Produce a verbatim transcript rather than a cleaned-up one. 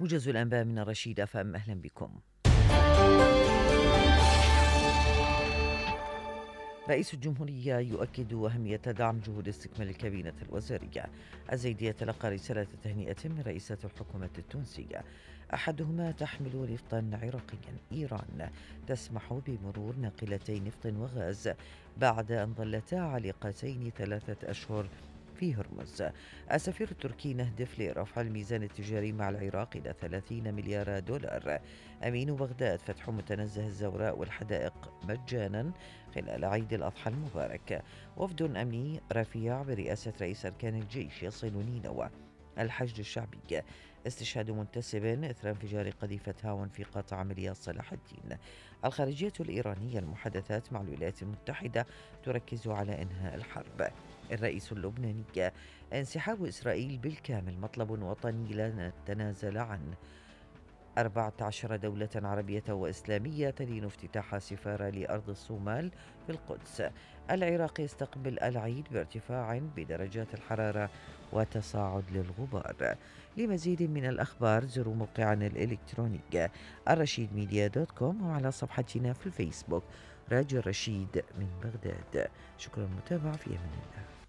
موجز الأنباء من الرشيد أف أم، أهلا بكم. رئيس الجمهورية يؤكد أهمية دعم جهود استكمال الكابينة الوزارية. الزيدي يتلقى رسالة تهنئة من رئيسة الحكومة التونسية، أحدهما تحمل نفطا عراقيا. إيران تسمح بمرور ناقلتي نفط وغاز بعد أن ظلتا عالقتين ثلاثة أشهر في هرمز. السفير التركي نهدف لرفع الميزان التجاري مع العراق إلى ثلاثين مليار دولار. أمين بغداد فتح متنزه الزوراء والحدائق مجانا خلال عيد الأضحى المبارك. وفد أمني رفيع برئاسة رئيس أركان الجيش يصل نينوى. الحشد الشعبي استشهاد منتسب إثر انفجار قذيفة هاون في قاطع عمليات صلاح الدين. الخارجية الإيرانية المحادثات مع الولايات المتحدة تركز على إنهاء الحرب. الرئيس اللبناني انسحاب إسرائيل بالكامل مطلب وطني لا نتنازل عنه. أربعة عشر دولة عربية وإسلامية تدين افتتاح سفارة لأرض الصومال في القدس. العراق يستقبل العيد بارتفاع بدرجات الحرارة وتصاعد للغبار. لمزيد من الأخبار زوروا موقعنا الإلكتروني الرشيد ميديا دوت كوم، وعلى صفحتنا في الفيسبوك راديو الرشيد من بغداد. شكرا للمتابعة، في أمان الله.